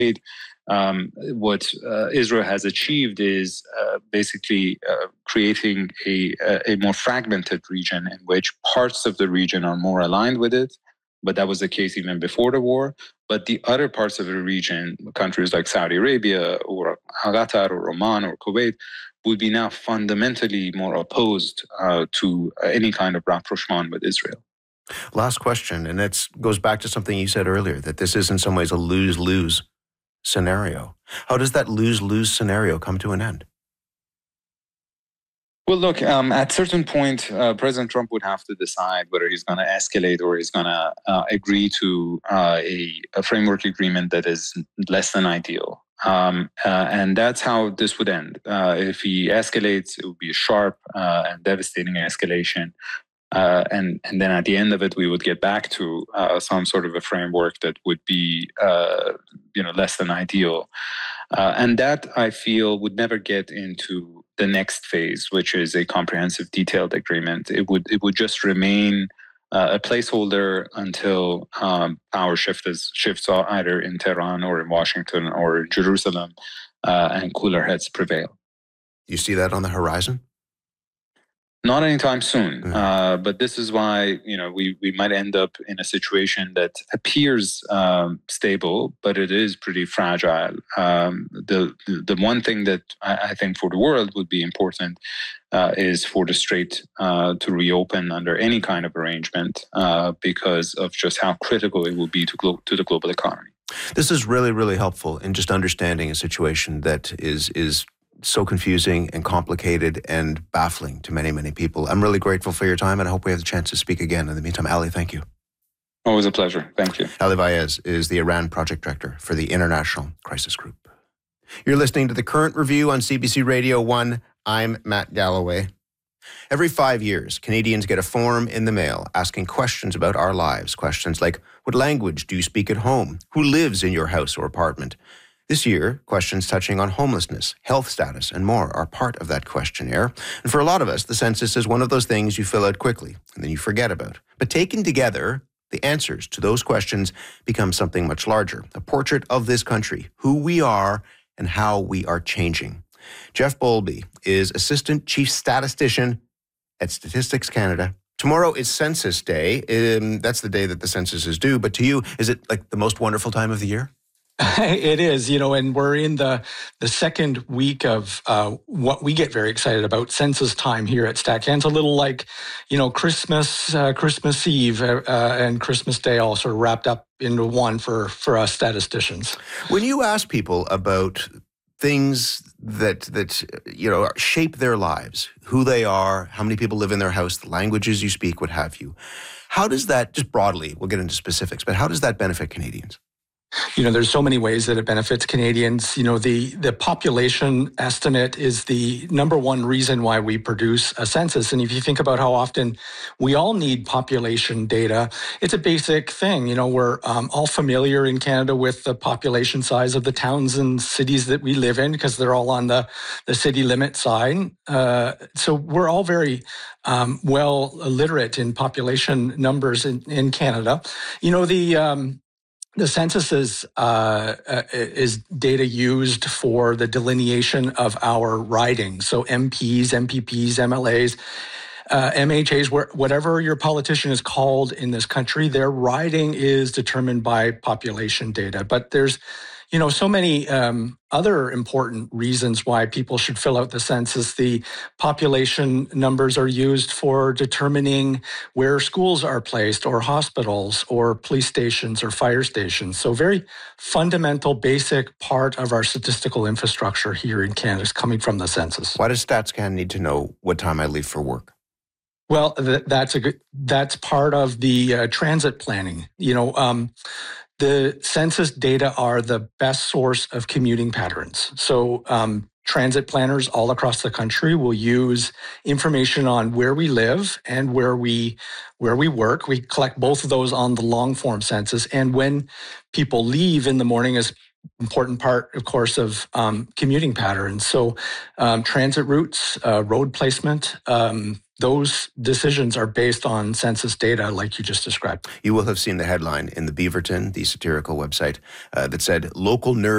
What Israel has achieved is basically creating a more fragmented region in which parts of the region are more aligned with it, but that was the case even before the war. But the other parts of the region, countries like Saudi Arabia or Qatar or Oman or Kuwait, would be now fundamentally more opposed to any kind of rapprochement with Israel. Last question, and that goes back to something you said earlier, that this is in some ways a lose-lose scenario. How does that lose-lose scenario come to an end? Well, look, at a certain point, President Trump would have to decide whether he's going to escalate or he's going to agree to a framework agreement that is less than ideal. And that's how this would end. If he escalates, it would be a sharp and devastating escalation. And then at the end of it, we would get back to some sort of a framework that would be, less than ideal. And that, I feel, would never get into the next phase, which is a comprehensive, detailed agreement. It would just remain a placeholder until power shifts either in Tehran or in Washington or in Jerusalem, and cooler heads prevail. You see that on the horizon? Not anytime soon, but this is why we might end up in a situation that appears stable, but it is pretty fragile. The one thing that I think for the world would be important is for the Strait to reopen under any kind of arrangement because of just how critical it will be to the global economy. This is really, really helpful in just understanding a situation that is so confusing and complicated and baffling to many, many people. I'm really grateful for your time, and I hope we have the chance to speak again. In the meantime, Ali, thank you. Always a pleasure. Thank you. Ali Vaez is the Iran Project Director for the International Crisis Group. You're listening to The Current Review on CBC Radio 1. I'm Matt Galloway. Every 5 years, Canadians get a form in the mail asking questions about our lives. Questions like, what language do you speak at home? Who lives in your house or apartment? This year, questions touching on homelessness, health status, and more are part of that questionnaire. And for a lot of us, the census is one of those things you fill out quickly and then you forget about. But taken together, the answers to those questions become something much larger, a portrait of this country, who we are and how we are changing. Jeff Bowlby is Assistant Chief Statistician at Statistics Canada. Tomorrow is Census Day. That's the day that the census is due. But to you, is it like the most wonderful time of the year? It is, and we're in the second week of what we get very excited about, census time here at StatCan. It's a little like, Christmas Eve and Christmas Day all sort of wrapped up into one for us statisticians. When you ask people about things that shape their lives, who they are, how many people live in their house, the languages you speak, what have you, how does that, just broadly, we'll get into specifics, but how does that benefit Canadians? There's so many ways that it benefits Canadians. The population estimate is the number one reason why we produce a census. And if you think about how often we all need population data, it's a basic thing. We're all familiar in Canada with the population size of the towns and cities that we live in because they're all on the city limit side. So we're all very well literate in population numbers in Canada. The census is data used for the delineation of our ridings. So MPs, MPPs, MLAs, MHAs, whatever your politician is called in this country, their riding is determined by population data. But there's so many other important reasons why people should fill out the census. The population numbers are used for determining where schools are placed, or hospitals, or police stations, or fire stations. So very fundamental, basic part of our statistical infrastructure here in Canada is coming from the census. Why does StatsCan need to know what time I leave for work? Well, that's part of the transit planning. The census data are the best source of commuting patterns. So transit planners all across the country will use information on where we live and where we work. We collect both of those on the long form census. And when people leave in the morning is important part, of course, of commuting patterns. So transit routes, road placement, those decisions are based on census data like you just described. You will have seen the headline in the Beaverton, the satirical website, that said, local nerds